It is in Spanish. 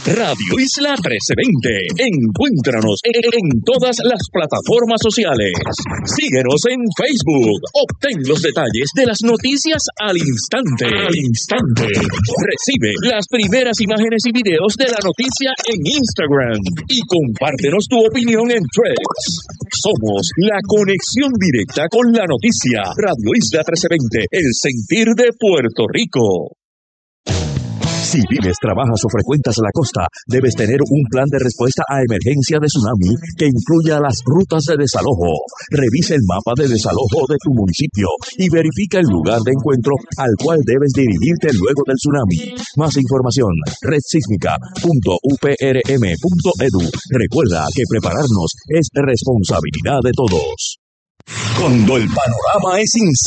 Radio Isla 1320. Encuéntranos en todas las plataformas sociales. Síguenos en Facebook. Obtén los detalles de las noticias al instante. Recibe las primeras imágenes y videos de la noticia en Instagram y compártenos tu opinión en Threads. Somos la conexión directa con la noticia. Radio Isla 1320, el sentir de Puerto Rico. Si vives, trabajas o frecuentas la costa, debes tener un plan de respuesta a emergencia de tsunami que incluya las rutas de desalojo. Revisa el mapa de desalojo de tu municipio y verifica el lugar de encuentro al cual debes dirigirte luego del tsunami. Más información, redsísmica.uprm.edu. Recuerda que prepararnos es responsabilidad de todos. Cuando el panorama es incierto,